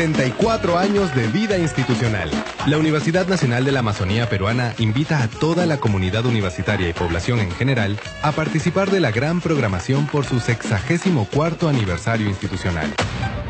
34 años de vida institucional. La Universidad Nacional de la Amazonía Peruana invita a toda la comunidad universitaria y población en general a participar de la gran programación por su 64º aniversario institucional.